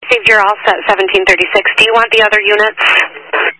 received. You're all set, 1736. Do you want the other units?